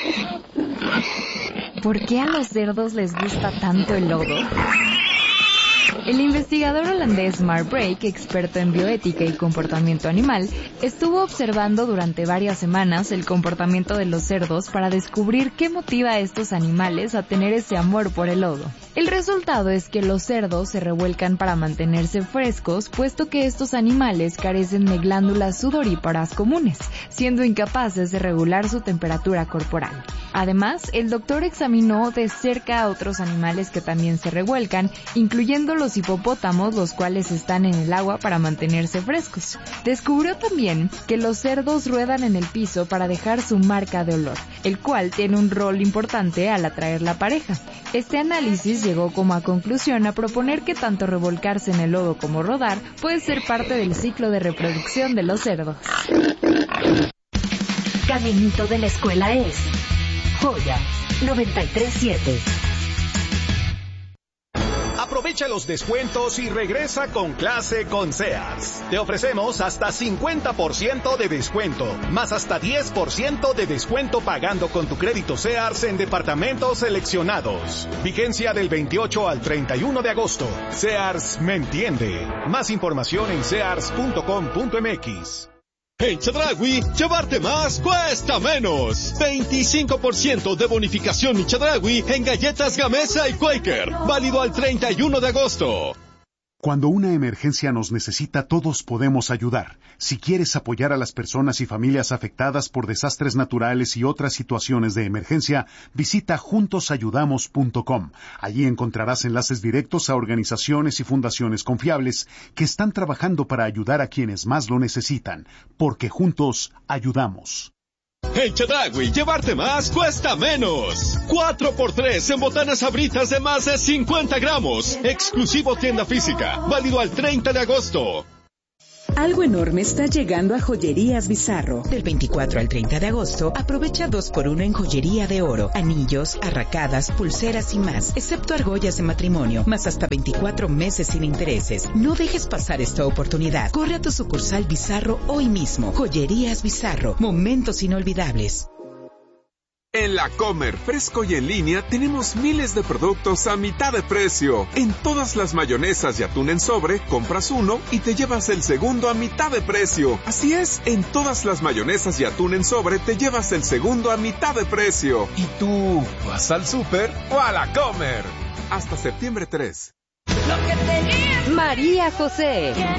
¿Por qué a los cerdos les gusta tanto el lodo? El investigador holandés Mark Brake, experto en bioética y comportamiento animal, estuvo observando durante varias semanas el comportamiento de los cerdos para descubrir qué motiva a estos animales a tener ese amor por el lodo. El resultado es que los cerdos se revuelcan para mantenerse frescos, puesto que estos animales carecen de glándulas sudoríparas comunes, siendo incapaces de regular su temperatura corporal. Además, el doctor examinó de cerca a otros animales que también se revuelcan, incluyendo los hipopótamos, los cuales están en el agua para mantenerse frescos. Descubrió también que los cerdos ruedan en el piso para dejar su marca de olor, el cual tiene un rol importante al atraer la pareja. Este análisis llegó como a conclusión a proponer que tanto revolcarse en el lodo como rodar puede ser parte del ciclo de reproducción de los cerdos. Caminito de la escuela es Joya 93.7. Aprovecha los descuentos y regresa con clase con Sears. Te ofrecemos hasta 50% de descuento, más hasta 10% de descuento pagando con tu crédito Sears en departamentos seleccionados. Vigencia del 28 al 31 de agosto. Sears me entiende. Más información en sears.com.mx. En Chedraui, llevarte más cuesta menos. 25% de bonificación en Chedraui en galletas Gamesa y Quaker. Válido al 31 de agosto. Cuando una emergencia nos necesita, todos podemos ayudar. Si quieres apoyar a las personas y familias afectadas por desastres naturales y otras situaciones de emergencia, visita juntosayudamos.com. Allí encontrarás enlaces directos a organizaciones y fundaciones confiables que están trabajando para ayudar a quienes más lo necesitan, porque juntos ayudamos. En Chedraui, llevarte más cuesta menos. 4x3 en botanas Sabritas de más de 50 gramos. Exclusivo tienda física. Válido al 30 de agosto. Algo enorme está llegando a Joyerías Bizarro. Del 24 al 30 de agosto, aprovecha 2x1 en joyería de oro, anillos, arracadas, pulseras y más, excepto argollas de matrimonio, más hasta 24 meses sin intereses. No dejes pasar esta oportunidad. Corre a tu sucursal Bizarro hoy mismo. Joyerías Bizarro, momentos inolvidables. En La Comer, fresco y en línea, tenemos miles de productos a mitad de precio. En todas las mayonesas y atún en sobre, compras uno y te llevas el segundo a mitad de precio. Así es, en todas las mayonesas y atún en sobre, te llevas el segundo a mitad de precio. ¿Y tú, vas al súper o a La Comer? Hasta septiembre 3. María José.